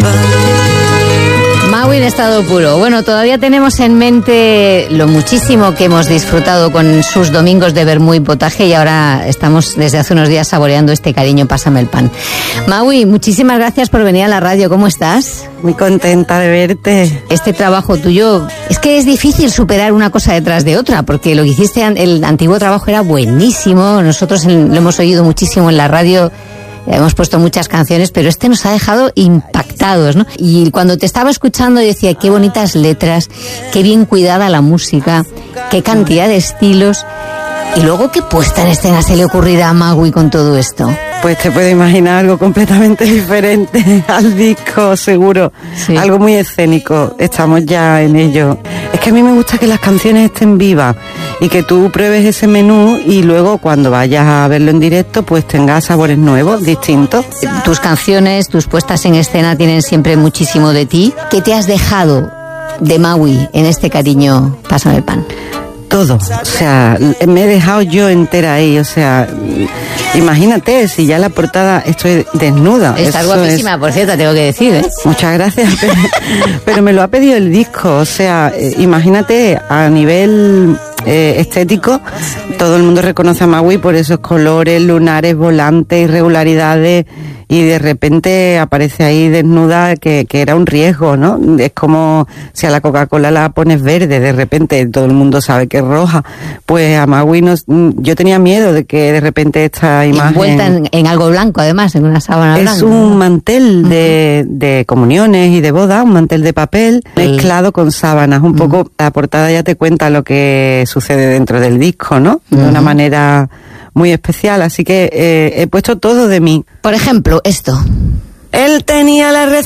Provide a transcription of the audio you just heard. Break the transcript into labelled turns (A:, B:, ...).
A: Maui en estado puro. Bueno, todavía tenemos en mente lo muchísimo que hemos disfrutado con sus domingos de vermú y potaje, y ahora estamos desde hace unos días saboreando este cariño, pásame el pan. Maui, muchísimas gracias por venir a la radio. ¿Cómo estás?
B: Muy contenta de verte.
A: Este trabajo tuyo, es que es difícil superar una cosa detrás de otra, porque lo que hiciste, el antiguo trabajo era buenísimo. Nosotros lo hemos oído muchísimo en la radio. Hemos puesto muchas canciones, pero este nos ha dejado impactados, ¿no? Y cuando te estaba escuchando decía, qué bonitas letras, qué bien cuidada la música, qué cantidad de estilos. Y luego, ¿qué puesta en escena se le ocurrirá a Maui con todo esto?
B: Pues te puedo imaginar algo completamente diferente al disco, seguro. Sí. Algo muy escénico, estamos ya en ello. Es que a mí me gusta que las canciones estén vivas y que tú pruebes ese menú y luego cuando vayas a verlo en directo pues tengas sabores nuevos, distintos.
A: Tus canciones, tus puestas en escena tienen siempre muchísimo de ti. ¿Qué te has dejado de Maui en este cariño, pásame el pan?
B: Todo, o sea, me he dejado yo entera ahí, o sea, imagínate, si ya la portada estoy desnuda.
A: Estás guapísima, por cierto, tengo que decir, ¿eh?
B: Muchas gracias, pero me lo ha pedido el disco, o sea, imagínate, a nivel estético, todo el mundo reconoce a Maui por esos colores, lunares, volantes, irregularidades, y de repente aparece ahí desnuda, que era un riesgo, ¿no? Es como si a la Coca-Cola la pones verde, de repente todo el mundo sabe que es roja. Pues a Maui yo tenía miedo de que de repente esta imagen...
A: Envuelta en algo blanco, además, en una sábana blanca.
B: Es un mantel de comuniones y de boda, un mantel de papel mezclado con sábanas. Un poco, la portada ya te cuenta lo que sucede dentro del disco, ¿no? De una manera muy especial, así que he puesto todo de mí.
A: Por ejemplo, esto.
B: Él tenía la